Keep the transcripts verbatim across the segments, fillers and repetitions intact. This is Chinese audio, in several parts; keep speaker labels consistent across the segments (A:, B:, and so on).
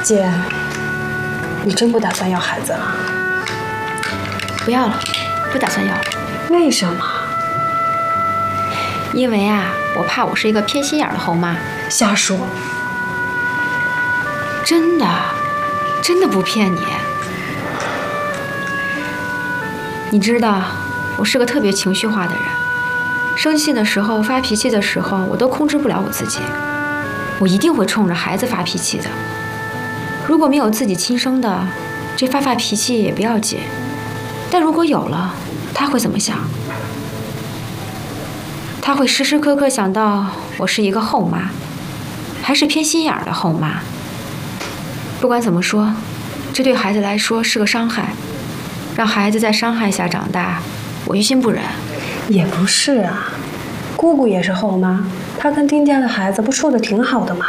A: 姐，你真不打算要孩子了？
B: 不要了，不打算要了。
A: 为什么？
B: 因为啊，我怕我是一个偏心眼的后妈。
A: 瞎说！
B: 真的，真的不骗你。你知道，我是个特别情绪化的人，生气的时候、发脾气的时候，我都控制不了我自己。我一定会冲着孩子发脾气的。如果没有自己亲生的，这发发脾气也不要紧。但如果有了，他会怎么想？他会时时刻刻想到我是一个后妈，还是偏心眼的后妈。不管怎么说，这对孩子来说是个伤害，让孩子在伤害下长大，我于心不忍。
A: 也不是啊，姑姑也是后妈，她跟丁家的孩子不处得挺好的吗？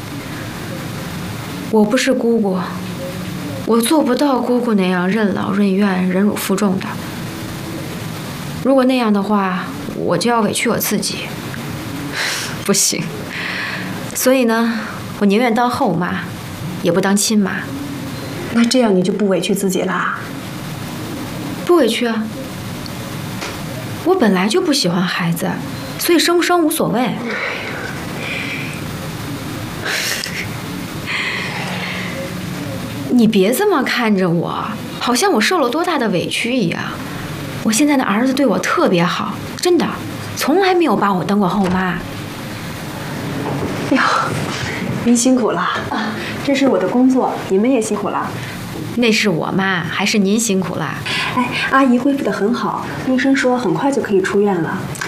B: 我不是姑姑，我做不到姑姑那样任劳任怨、忍辱负重的。如果那样的话，我就要委屈我自己，不行。所以呢，我宁愿当后妈，也不当亲妈。
A: 那这样你就不委屈自己啦？
B: 不委屈啊，我本来就不喜欢孩子，所以生不生无所谓。你别这么看着我，好像我受了多大的委屈一样。我现在的儿子对我特别好，真的，从来没有把我当过后妈。
A: 哟，您辛苦了啊！这是我的工作，你们也辛苦了。
B: 那是我妈，还是您辛苦了？
A: 哎，阿姨恢复得很好，医生说很快就可以出院了。